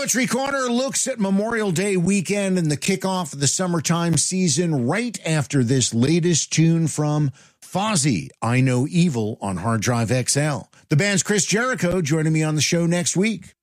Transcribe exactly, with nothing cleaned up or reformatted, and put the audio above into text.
Poetry Corner looks at Memorial Day weekend and the kickoff of the summertime season right after this latest tune from Fozzy, I Know Evil on Hard Drive X L. The band's Chris Jericho joining me on the show next week.